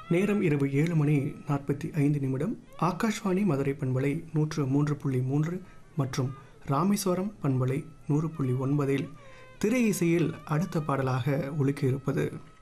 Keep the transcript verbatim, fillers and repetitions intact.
நேரம் இரவு ஏழு மணி நாற்பத்தி ஐந்து நிமிடம். ஆகாஷ்வாணி மதுரை பண்பலை நூற்று மூன்று புள்ளி மூன்று மற்றும் ராமேஸ்வரம் பண்பலை நூறு புள்ளி ஒன்பதில் திரை இசையில் அடுத்த பாடலாக ஒலிக்க இருப்பது